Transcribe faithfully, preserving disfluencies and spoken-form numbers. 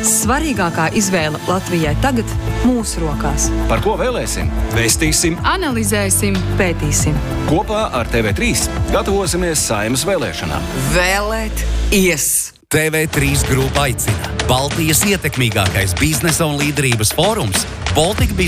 Svarīgākā izvēle Latvijai tagad mūsu rokās. Par ko vēlēsim? Vēstīsim, Analizēsim, pētīsim. kopā ar T V trīs gatavosimies Saeimas vēlēšanām. Vēlēt ies! T V trīs grupa aicina. Baltijas ietekmīgākais biznesa un līderības fórums Baltic